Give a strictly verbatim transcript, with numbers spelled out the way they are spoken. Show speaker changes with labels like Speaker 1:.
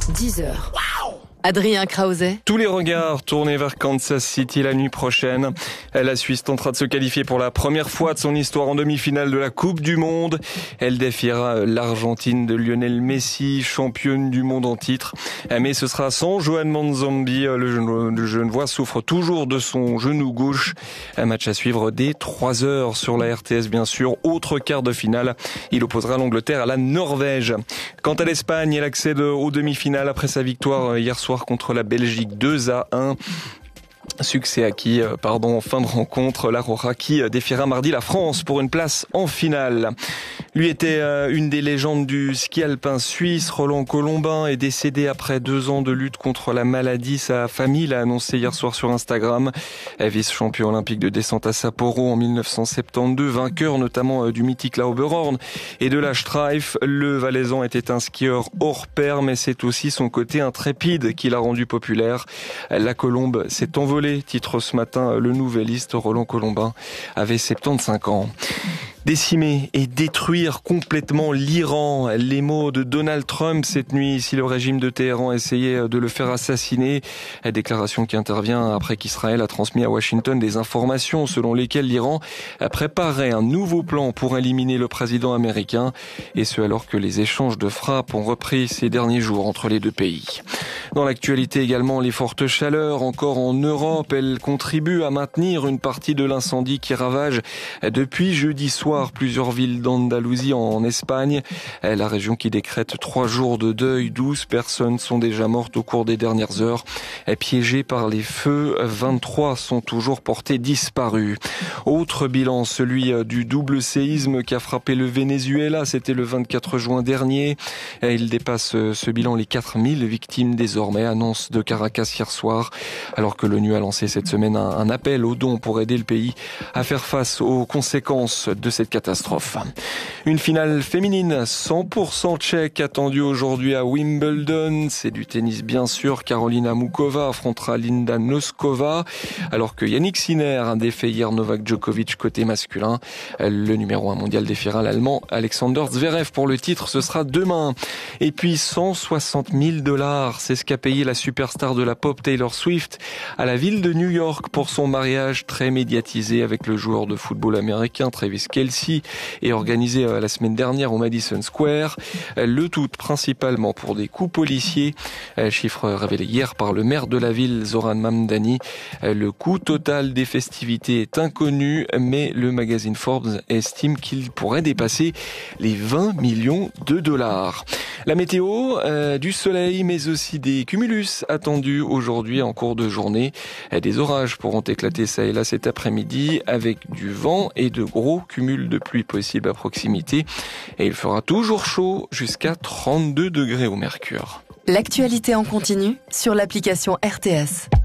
Speaker 1: dix heures. Wow. Adrien Krause.
Speaker 2: Tous les regards tournés vers Kansas City la nuit prochaine. La Suisse tentera de se qualifier pour la première fois de son histoire en demi-finale de la Coupe du Monde. Elle défiera l'Argentine de Lionel Messi, championne du monde en titre. Mais ce sera sans Johan Manzambi. Le Genevois souffre toujours de son genou gauche. Un match à suivre dès trois heures sur la R T S, bien sûr. Autre quart de finale. Il opposera l'Angleterre à la Norvège. Quant à l'Espagne, elle accède aux demi-finales après sa victoire hier soir contre la Belgique deux à un. Succès acquis, pardon, en fin de rencontre, la Roja qui défiera mardi la France pour une place en finale. Lui était une des légendes du ski alpin suisse. Roland Colombin est décédé après deux ans de lutte contre la maladie. Sa famille l'a annoncé hier soir sur Instagram. Vice-champion olympique de descente à Sapporo en mille neuf cent soixante-douze, vainqueur notamment du mythique Lauberhorn et de la Streif. Le Valaisan était un skieur hors pair, mais c'est aussi son côté intrépide qui l'a rendu populaire. La Colombe s'est envolée, titre ce matin le Nouvelliste. Roland Colombin avait soixante-quinze ans. Décimer et détruire complètement l'Iran, les mots de Donald Trump cette nuit si le régime de Téhéran essayait de le faire assassiner. Déclaration qui intervient après qu'Israël a transmis à Washington des informations selon lesquelles l'Iran préparait un nouveau plan pour éliminer le président américain, et ce alors que les échanges de frappes ont repris ces derniers jours entre les deux pays. Dans l'actualité également, les fortes chaleurs encore en Europe, elles contribuent à maintenir une partie de l'incendie qui ravage depuis jeudi soir plusieurs villes d'Andalousie en Espagne. La région qui décrète trois jours de deuil. douze personnes sont déjà mortes au cours des dernières heures. Piégées par les feux, vingt-trois sont toujours portées disparues. Autre bilan, celui du double séisme qui a frappé le Venezuela. C'était le vingt-quatre juin dernier. Il dépasse ce bilan les quatre mille victimes désormais. Annonce de Caracas hier soir, alors que l'ONU a lancé cette semaine un appel aux dons pour aider le pays à faire face aux conséquences de cette catastrophe. Une finale féminine cent pour cent tchèque attendue aujourd'hui à Wimbledon. C'est du tennis bien sûr. Karolina Muchova affrontera Linda Noskova, alors que Yannick Sinner a défait hier Novak Djokovic côté masculin. Le numéro un mondial défiera l'Allemand Alexander Zverev pour le titre. Ce sera demain. Et puis cent soixante mille dollars, c'est ce qu'a payé la superstar de la pop Taylor Swift à la ville de New York pour son mariage très médiatisé avec le joueur de football américain Travis Kelce, et organisé la semaine dernière au Madison Square. Le tout principalement pour des coûts policiers. Chiffre révélé hier par le maire de la ville, Zoran Mamdani. Le coût total des festivités est inconnu, mais le magazine Forbes estime qu'il pourrait dépasser les vingt millions de dollars. La météo, euh, du soleil, mais aussi des cumulus attendus aujourd'hui en cours de journée. Des orages pourront éclater ça et là cet après-midi avec du vent et de gros cumuls de pluie possibles à proximité. Et il fera toujours chaud jusqu'à trente-deux degrés au mercure.
Speaker 1: L'actualité en continu sur l'application R T S.